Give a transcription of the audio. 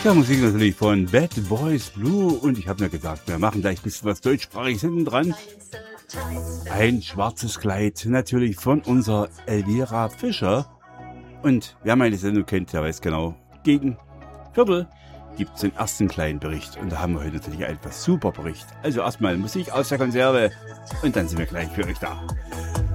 Ja, Musik natürlich von Bad Boys Blue und ich habe mir gedacht, wir machen gleich ein bisschen was deutschsprachiges hinten dran. Ein schwarzes Kleid, natürlich von unserer Elvira Fischer. Und wer meine Sendung kennt, der weiß genau, gegen Viertel gibt es den ersten kleinen Bericht. Und da haben wir heute natürlich einen super Bericht. Also erstmal Musik aus der Konserve und dann sind wir gleich für euch da.